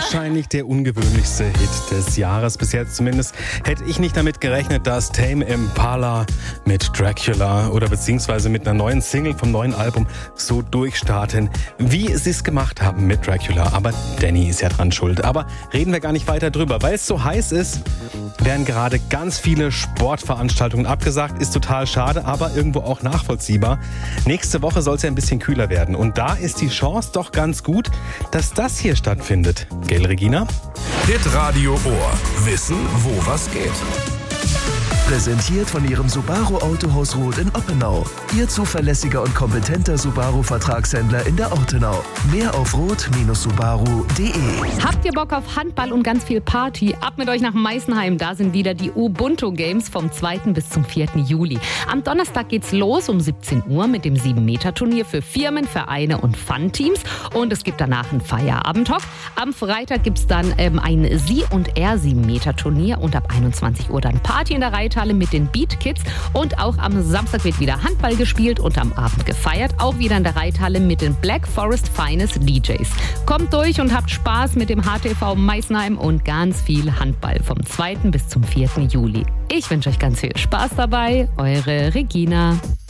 Wahrscheinlich der ungewöhnlichste Hit des Jahres. Bis jetzt zumindest hätte ich nicht damit gerechnet, dass Tame Impala mit Dracula oder beziehungsweise mit einer neuen Single vom neuen Album so durchstarten, wie sie es gemacht haben mit Dracula. Aber Danny ist ja dran schuld. Aber reden wir gar nicht weiter drüber. Weil es so heiß ist, werden gerade ganz viele Sportveranstaltungen abgesagt. Ist total schade, aber irgendwo auch nachvollziehbar. Nächste Woche soll es ja ein bisschen kühler werden. Und da ist die Chance doch ganz gut, dass das hier stattfindet. Gell, Regina? Hitradio Ohr. Wissen, wo was geht. Präsentiert von Ihrem Subaru Autohaus Roth in Oppenau. Ihr zuverlässiger und kompetenter Subaru-Vertragshändler in der Ortenau. Mehr auf roth-subaru.de. Habt ihr Bock auf Handball und ganz viel Party? Ab mit euch nach Meißenheim. Da sind wieder die Ubuntu Games vom 2. bis zum 4. Juli. Am Donnerstag geht's los um 17 Uhr mit dem 7-Meter-Turnier für Firmen, Vereine und Fun-Teams. Und es gibt danach einen Feierabend-Talk. Am Freitag gibt's dann ein Sie- und Er-7-Meter-Turnier und ab 21 Uhr dann Party in der Reithalle mit den Beat Kids. Und auch am Samstag wird wieder Handball gespielt und am Abend gefeiert. Auch wieder in der Reithalle mit den Black Forest Finest DJs. Kommt durch und habt Spaß mit dem HTV Meißenheim und ganz viel Handball vom 2. bis zum 4. Juli. Ich wünsche euch ganz viel Spaß dabei. Eure Regina.